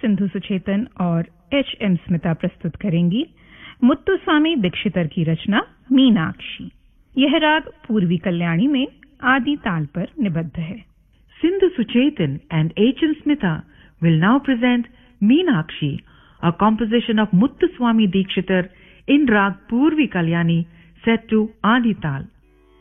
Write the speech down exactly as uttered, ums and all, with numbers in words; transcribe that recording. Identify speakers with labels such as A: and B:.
A: सिंधु सुचेतन और H M Smita प्रस्तुत करेंगी मुत्तुस्वामी दीक्षितर की रचना मीनाक्षी। यह राग पूर्वी कल्याणी में आदि ताल पर निबद्ध है।
B: Sindhu Suchetan and H M Smita will now present Meenakshi, a composition of Muthuswami Dikshitar in Rag Purvi Kalyani set to Adi Tal.